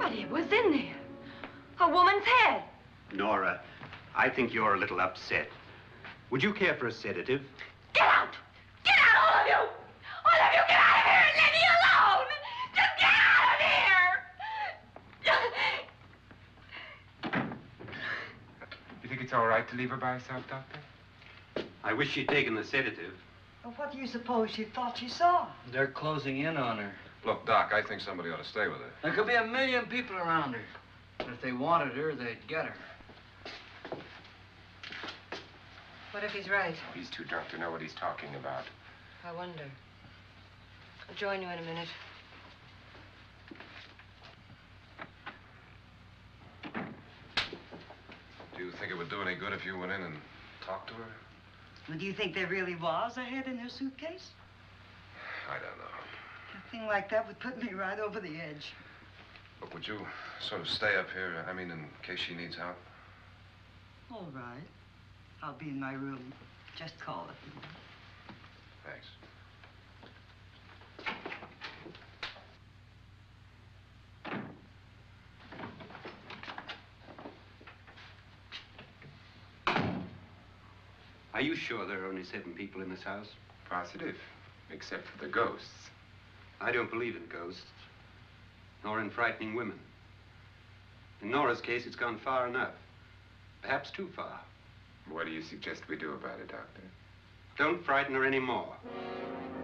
But it was in there. A woman's head. Nora, I think you're a little upset. Would you care for a sedative? Get out! Get out, all of you! All of you, get out of here and leave me alone! Just get out of here! You think it's all right to leave her by herself, Doctor? I wish she'd taken the sedative. Well, what do you suppose she thought she saw? They're closing in on her. Look, Doc, I think somebody ought to stay with her. There could be 1,000,000 people around her. But if they wanted her, they'd get her. What if he's right? Oh, he's too drunk to know what he's talking about. I wonder. I'll join you in a minute. Do you think it would do any good if you went in and talked to her? Well, do you think there really was a head in her suitcase? I don't know. A thing like that would put me right over the edge. Look, would you sort of stay up here, I mean, in case she needs help? All right. I'll be in my room. Just call it. Thanks. Are you sure there are only 7 people in this house? Positive, except for the ghosts. I don't believe in ghosts, nor in frightening women. In Nora's case, it's gone far enough. Perhaps too far. What do you suggest we do about it, Doctor? Don't frighten her anymore.